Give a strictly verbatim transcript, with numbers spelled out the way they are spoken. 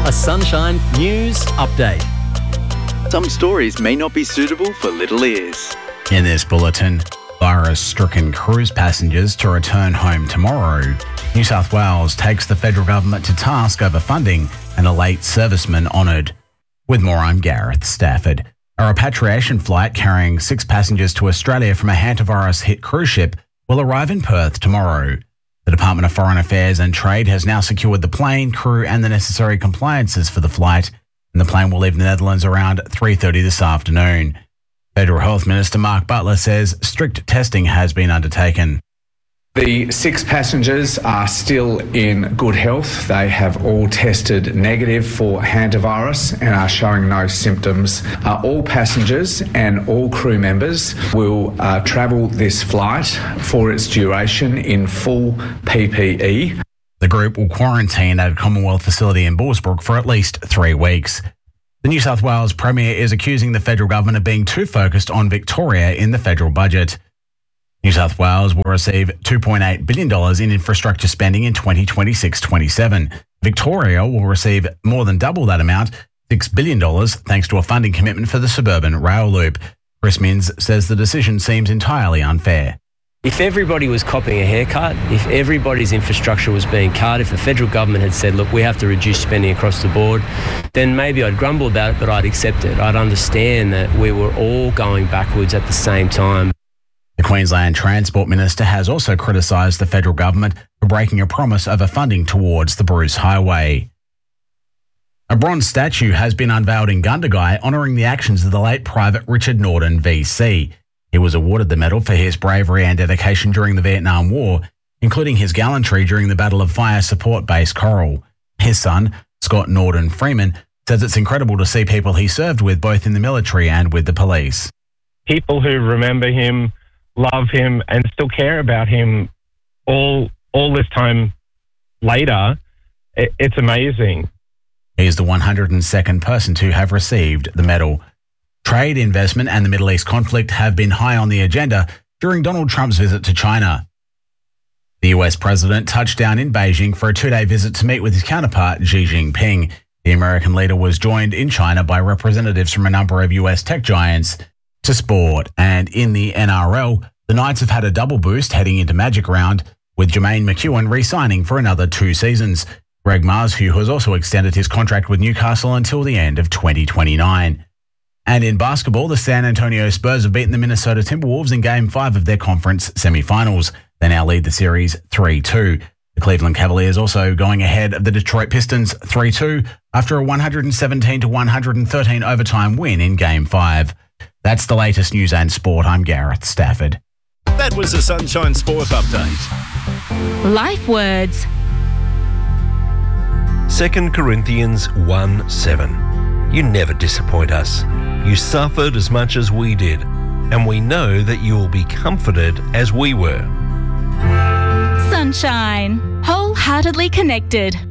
A Sunshine News Update. Some stories may not be suitable for little ears. In this bulletin, virus-stricken cruise passengers to return home tomorrow. New South Wales takes the federal government to task over funding and a late serviceman honoured. With more, I'm Gareth Stafford. A repatriation flight carrying six passengers to Australia from a hantavirus-hit cruise ship will arrive in Perth tomorrow. The Department of Foreign Affairs and Trade has now secured the plane, crew and the necessary compliances for the flight, and the plane will leave the Netherlands around three thirty this afternoon. Federal Health Minister Mark Butler says strict testing has been undertaken. The six passengers are still in good health. They have all tested negative for hantavirus and are showing no symptoms. Uh, all passengers and all crew members will uh, travel this flight for its duration in full P P E. The group will quarantine at a Commonwealth facility in Bullsbrook for at least three weeks. The New South Wales Premier is accusing the federal government of being too focused on Victoria in the federal budget. New South Wales will receive two point eight billion dollars in infrastructure spending in twenty twenty-six twenty-seven. Victoria will receive more than double that amount, six billion dollars, thanks to a funding commitment for the suburban rail loop. Chris Minns says the decision seems entirely unfair. If everybody was copying a haircut, if everybody's infrastructure was being cut, if the federal government had said, look, we have to reduce spending across the board, then maybe I'd grumble about it, but I'd accept it. I'd understand that we were all going backwards at the same time. The Queensland Transport Minister has also criticised the federal government for breaking a promise over funding towards the Bruce Highway. A bronze statue has been unveiled in Gundagai honouring the actions of the late Private Richard Norden V C. He was awarded the medal for his bravery and dedication during the Vietnam War, including his gallantry during the Battle of Fire Support Base Coral. His son, Scott Norden Freeman, says it's incredible to see people he served with both in the military and with the police. People who remember him, love him and still care about him all all this time later, it, it's amazing. He is the one hundred second person to have received the medal. Trade, investment and the Middle East conflict have been high on the agenda during Donald Trump's visit to China. The U S president touched down in Beijing for a two-day visit to meet with his counterpart Xi Jinping. The American leader was joined in China by representatives from a number of U S tech giants. To sport, and in the N R L, the Knights have had a double boost heading into Magic Round, with Jermaine McEwen re-signing for another two seasons. Greg Marshew has also extended his contract with Newcastle until the end of twenty twenty-nine. And in basketball, the San Antonio Spurs have beaten the Minnesota Timberwolves in Game five of their conference semi-finals. They now lead the series three two. The Cleveland Cavaliers also going ahead of the Detroit Pistons three two after a one hundred seventeen to one hundred thirteen overtime win in Game five. That's the latest news and sport. I'm Gareth Stafford. That was a Sunshine Sport Update. Life words. Second Corinthians one seven. You never disappoint us. You suffered as much as we did, and we know that you will be comforted as we were. Sunshine. Wholeheartedly connected.